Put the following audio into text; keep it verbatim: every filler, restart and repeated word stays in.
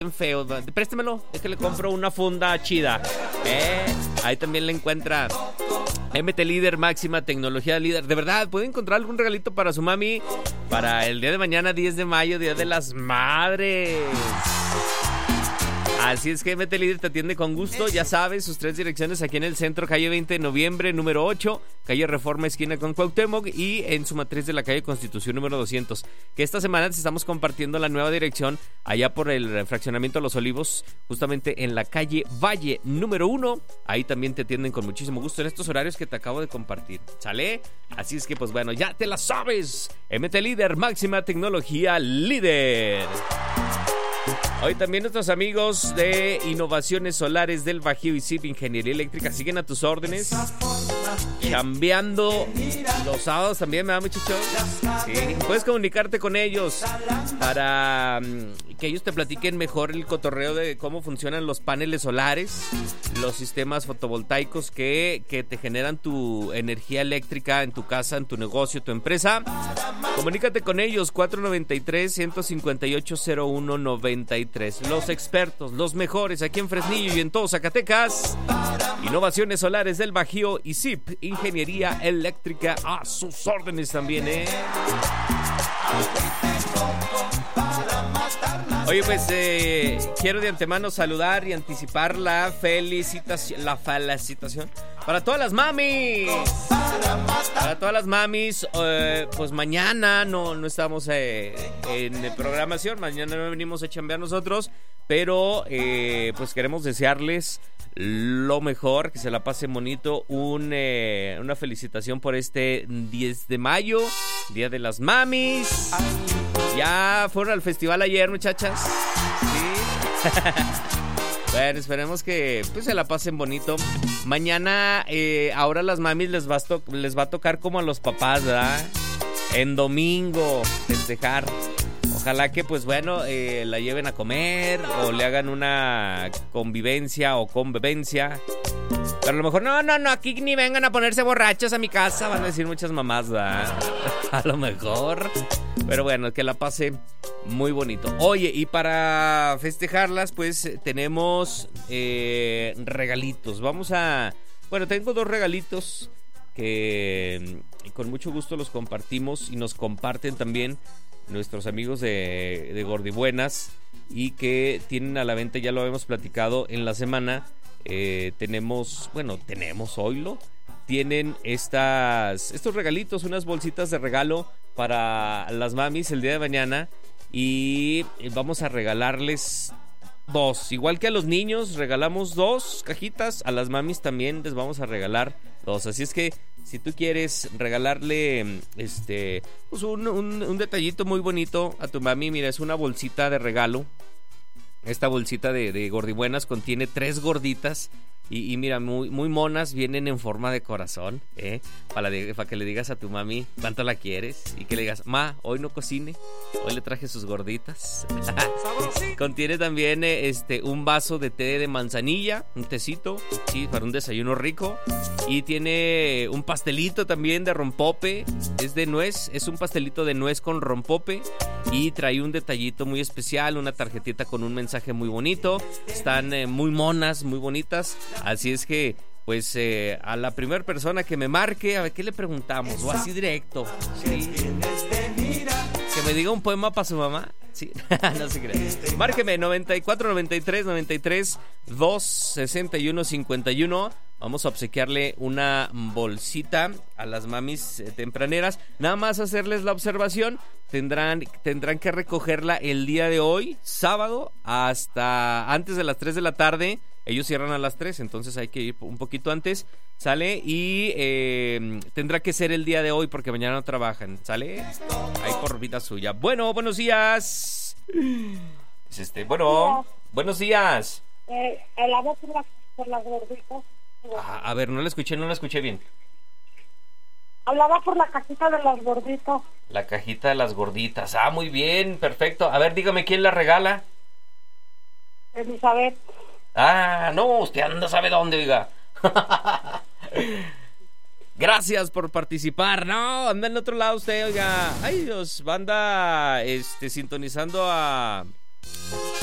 feo, préstemelo, es que le compro una funda chida. Eh, ahí también le encuentra. M T Líder, máxima tecnología líder. De verdad, ¿puede encontrar algún regalito para su mami? Para el día de mañana, diez de mayo, Día de las Madres. Así es que M T Líder te atiende con gusto. Ya sabes, sus tres direcciones aquí en el centro, calle veinte de noviembre, número ocho, calle Reforma, esquina con Cuauhtémoc, y en su matriz de la calle Constitución, número doscientos. Que esta semana te estamos compartiendo la nueva dirección allá por el fraccionamiento Los Olivos, justamente en la calle Valle, número uno. Ahí también te atienden con muchísimo gusto en estos horarios que te acabo de compartir. ¿Sale? Así es que, pues bueno, ya te la sabes. M T Líder, máxima tecnología líder. Hoy también nuestros amigos de Innovaciones Solares del Bajío y S I P Ingeniería Eléctrica siguen a tus órdenes, chambeando los sábados también, ¿me da, muchachos? Sí, puedes comunicarte con ellos para um, que ellos te platiquen mejor el cotorreo de cómo funcionan los paneles solares, los sistemas fotovoltaicos que, que te generan tu energía eléctrica en tu casa, en tu negocio, tu empresa. Comunícate con ellos, cuatro noventa y tres, ciento cincuenta y ocho, cero uno noventa y tres. Los expertos, los mejores aquí en Fresnillo y en todo Zacatecas. Innovaciones Solares del Bajío y S I P Ingeniería Eléctrica a sus órdenes también, ¿eh? Oye, pues eh, quiero de antemano saludar y anticipar la felicitación, la felicitación para todas las mamis. Para todas las mamis, eh, pues mañana no, no estamos eh, en programación, mañana no venimos a chambear nosotros, pero eh, pues queremos desearles lo mejor, que se la pasen bonito, un, eh, una felicitación por este diez de mayo, Día de las Mamis. Ya fueron al festival ayer, muchachas. Sí. Bueno, esperemos que pues se la pasen bonito. Mañana, eh, ahora a las mamis les va, a to- les va a tocar como a los papás, ¿verdad? En domingo, festejar. Ojalá que, pues bueno, eh, la lleven a comer o le hagan una convivencia o convivencia. Pero a lo mejor, no, no, no, aquí ni vengan a ponerse borrachos a mi casa, van a decir muchas mamás, ¿verdad? A lo mejor. Pero bueno, que la pase muy bonito. Oye, y para festejarlas, pues tenemos eh, regalitos. Vamos a... Bueno, tengo dos regalitos que con mucho gusto los compartimos y nos comparten también nuestros amigos de, de Gordibuenas, y que tienen a la venta, ya lo habíamos platicado en la semana. Eh, tenemos, bueno, tenemos oílo. Tienen estas, estos regalitos, unas bolsitas de regalo para las mamis el día de mañana. Y vamos a regalarles dos. Igual que a los niños regalamos dos cajitas, a las mamis también les vamos a regalar dos. Así es que si tú quieres regalarle este pues un, un, un detallito muy bonito a tu mami, mira, es una bolsita de regalo. Esta bolsita de, de Gordibuenas contiene tres gorditas. Y, y mira, muy, muy monas, vienen en forma de corazón, ¿eh? Para, de, para que le digas a tu mami cuánto la quieres. Y que le digas, ma, hoy no cocine, hoy le traje sus gorditas. Contiene también eh, este un vaso de té de manzanilla, un tecito, sí, para un desayuno rico. Y tiene un pastelito también de rompope, es de nuez, es un pastelito de nuez con rompope. Y trae un detallito muy especial, una tarjetita con un mensaje muy bonito. Están eh, muy monas, muy bonitas. Así es que, pues, eh, a la primera persona que me marque, a ver, ¿qué le preguntamos? O así directo, ¿sí? Que me diga un poema para su mamá. Sí, no se cree. Márqueme noventa y cuatro, noventa y tres, noventa y tres, dos, sesenta y uno, cincuenta y uno. Vamos a obsequiarle una bolsita a las mamis eh, tempraneras. Nada más hacerles la observación. Tendrán, tendrán que recogerla el día de hoy, sábado, hasta antes de las tres de la tarde. Ellos cierran a las tres, entonces hay que ir un poquito antes. ¿Sale? Y eh, tendrá que ser el día de hoy porque mañana no trabajan. ¿Sale? Ahí por vida suya. Bueno, buenos días. Es este, bueno, buenos días. Eh, hablaba por, la, por las gorditas. A, a ver, no la escuché, no la escuché bien. Hablaba por la cajita de las gorditas. La cajita de las gorditas. Ah, muy bien, perfecto. A ver, dígame, ¿quién la regala? Elizabeth. Ah, no, usted anda sabe dónde, oiga. Gracias por participar. No, anda en otro lado usted, oiga. Ay, Dios, banda este, sintonizando a...